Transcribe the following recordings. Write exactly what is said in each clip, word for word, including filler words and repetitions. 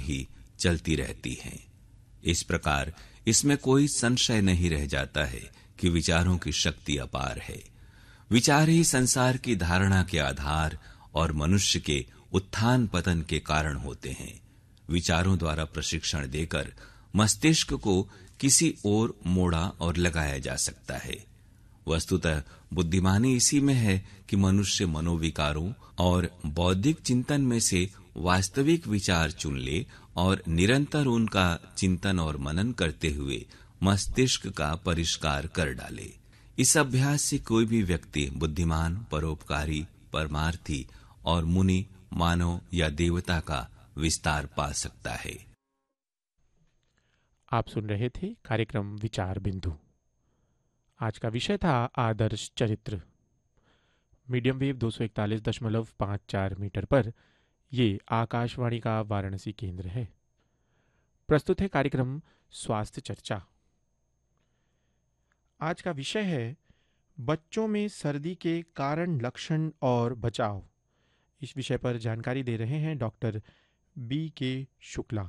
ही चलती रहती हैं। इस प्रकार इसमें कोई संशय नहीं रह जाता है कि विचारों की शक्ति अपार है। विचार ही संसार की धारणा के आधार और मनुष्य के उत्थान पतन के कारण होते हैं। विचारों द्वारा प्रशिक्षण देकर मस्तिष्क को किसी ओर मोड़ा और लगाया जा सकता है। वस्तुतः बुद्धिमानी इसी में है कि मनुष्य मनोविकारों और बौद्धिक चिंतन में से वास्तविक विचार चुन ले और निरंतर उनका चिंतन और मनन करते हुए मस्तिष्क का परिष्कार कर डाले। इस अभ्यास से कोई भी व्यक्ति बुद्धिमान, परोपकारी, परमार्थी और मुनि, मानव या देवता का विस्तार पा सकता है। आप सुन रहे थे कार्यक्रम विचार बिंदु। आज का विषय था आदर्श चरित्र। मीडियम वेव दो सौ इकतालीस दशमलव पाँच चार मीटर पर ये आकाशवाणी का वाराणसी केंद्र है। प्रस्तुत है कार्यक्रम स्वास्थ्य चर्चा। आज का विषय है बच्चों में सर्दी के कारण, लक्षण और बचाव। इस विषय पर जानकारी दे रहे हैं डॉक्टर बी के शुक्ला।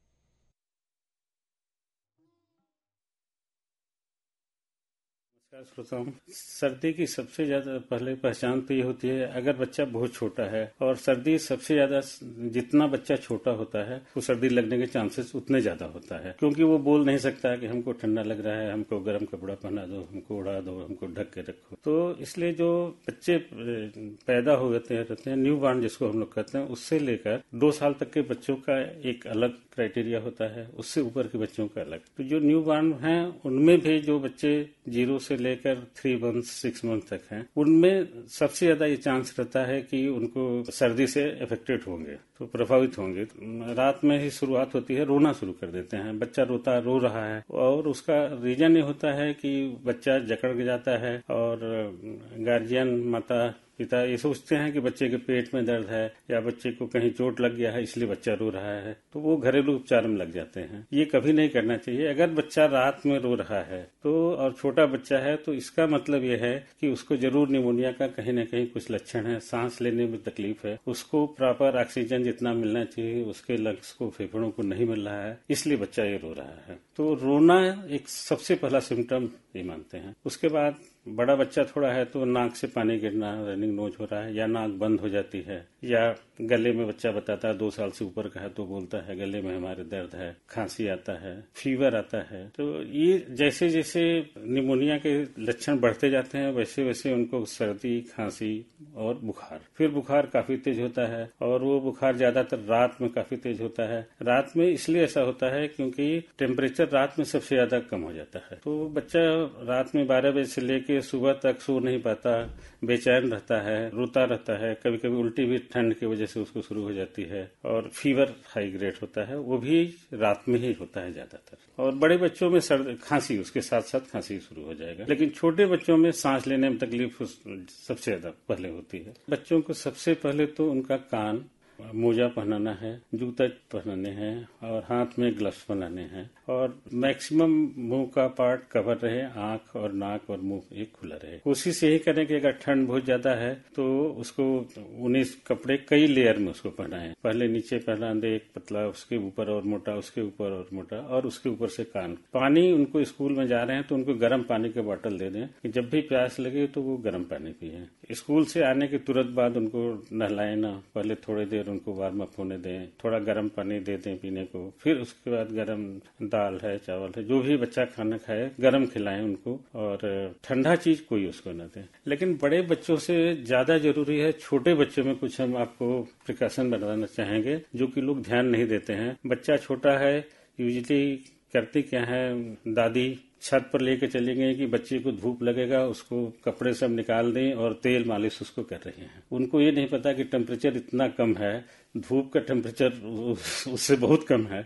श्रोताओं, सर्दी की सबसे ज्यादा पहले पहचान तो ये होती है अगर बच्चा बहुत छोटा है, और सर्दी सबसे ज्यादा जितना बच्चा छोटा होता है वो सर्दी लगने के चांसेस उतने ज्यादा होता है, क्योंकि वो बोल नहीं सकता है कि हमको ठंडा लग रहा है, हमको गर्म कपड़ा पहना दो, हमको उड़ा दो, हमको ढक के रखो। तो इसलिए जो बच्चे पैदा हो जाते हैं रहते हैं न्यू बॉर्न जिसको हम लोग कहते हैं, उससे लेकर दो साल तक के बच्चों का एक अलग क्राइटेरिया होता है, उससे ऊपर के बच्चों का अलग। तो जो न्यू बॉर्न है उनमें भी जो बच्चे जीरो से लेकर थ्री मंथ सिक्स मंथ तक हैं, उनमें सबसे ज्यादा ये चांस रहता है कि उनको सर्दी से अफेक्टेड होंगे, तो प्रभावित होंगे। रात में ही शुरुआत होती है, रोना शुरू कर देते हैं, बच्चा रोता रो रहा है, और उसका रीजन ये होता है कि बच्चा जकड़ जाता है और गार्जियन, माता पिता ये सोचते हैं कि बच्चे के पेट में दर्द है या बच्चे को कहीं चोट लग गया है इसलिए बच्चा रो रहा है, तो वो घरेलू उपचार में लग जाते हैं। ये कभी नहीं करना चाहिए। अगर बच्चा रात में रो रहा है तो और छोटा बच्चा है तो इसका मतलब ये है कि उसको जरूर निमोनिया का कहीं न कहीं कुछ लक्षण है, सांस लेने में तकलीफ है, उसको प्रॉपर ऑक्सीजन जितना मिलना चाहिए उसके लंग्स को, फेफड़ों को नहीं मिल रहा है, इसलिए बच्चा ये रो रहा है। तो रोना एक सबसे पहला सिम्टम ये मानते हैं। उसके बाद बड़ा बच्चा थोड़ा है तो नाक से पानी गिरना, रनिंग नोज हो रहा है, या नाक बंद हो जाती है, या गले में बच्चा बताता है दो साल से ऊपर का है तो बोलता है गले में हमारे दर्द है, खांसी आता है, फीवर आता है। तो ये जैसे जैसे निमोनिया के लक्षण बढ़ते जाते हैं वैसे वैसे उनको सर्दी, खांसी और बुखार, फिर बुखार काफी तेज होता है, और वो बुखार ज्यादातर रात में काफी तेज होता है। रात में इसलिए ऐसा होता है क्योंकि टेम्परेचर रात में सबसे ज्यादा कम हो जाता है, तो बच्चा रात में बारह बजे से लेके सुबह तक सो नहीं पाता, बेचैन रहता है, रोता रहता है, कभी कभी उल्टी भी ठंड की वजह से उसको शुरू हो जाती है, और फीवर हाई ग्रेड होता है, वो भी रात में ही होता है ज्यादातर। और बड़े बच्चों में सर्द खांसी, उसके साथ साथ खांसी शुरू हो जाएगा। लेकिन छोटे बच्चों में सांस लेने में तकलीफ सबसे ज्यादा पहले होती है। बच्चों को सबसे पहले तो उनका कान मोजा पहनाना है, जूता पहनाने हैं, और हाथ में ग्लव्स पहनाने हैं, और मैक्सिमम मुंह का पार्ट कवर रहे, आंख और नाक और मुंह एक खुला रहे। कोशिश यही करें कि अगर ठंड बहुत ज्यादा है तो उसको उन्नीस कपड़े कई लेयर में उसको पहनाएं। पहले नीचे पहना दे एक पतला, उसके ऊपर और मोटा, उसके ऊपर और मोटा, और उसके ऊपर से कान। पानी, उनको स्कूल में जा रहे हैं तो उनको गर्म पानी के बोतल दे दें कि जब भी प्यास लगे तो वो गर्म पानी पिए। स्कूल से आने के तुरंत बाद उनको नहलाए ना, पहले थोड़ी देर उनको वार्म अप होने दें, थोड़ा गर्म पानी दे दें पीने को, फिर उसके बाद गर्म दाल है, चावल है, जो भी बच्चा खाना खाए गर्म खिलाएं उनको, और ठंडा चीज कोई उसको न दें। लेकिन बड़े बच्चों से ज्यादा जरूरी है छोटे बच्चों में कुछ हम आपको प्रिकॉशन बताना चाहेंगे जो कि लोग ध्यान नहीं देते हैं। बच्चा छोटा है, यूजुअली करती क्या है, दादी छत पर लेके चली गई कि बच्चे को धूप लगेगा, उसको कपड़े सब निकाल दें और तेल मालिश उसको कर रही हैं। उनको ये नहीं पता कि टेम्परेचर इतना कम है, धूप का टेम्परेचर उससे बहुत कम है,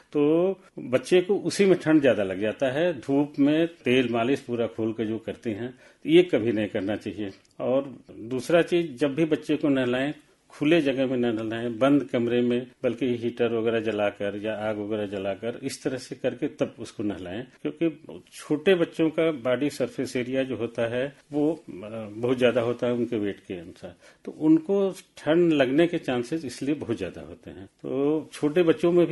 तो बच्चे को उसी में ठंड ज्यादा लग जाता है। धूप में तेल मालिश पूरा खोल के जो करती हैं, ये कभी नहीं करना चाहिए। और दूसरा चीज, जब भी बच्चे को नहलाएं खुले जगह में न नहलाएं, बंद कमरे में, बल्कि हीटर वगैरह जलाकर या आग वगैरह जलाकर इस तरह से करके तब उसको नहलाएं, क्योंकि छोटे बच्चों का बॉडी सरफेस एरिया जो होता है वो बहुत ज्यादा होता है उनके वेट के अनुसार, तो उनको ठंड लगने के चांसेस इसलिए बहुत ज्यादा होते हैं। तो छोटे बच्चों में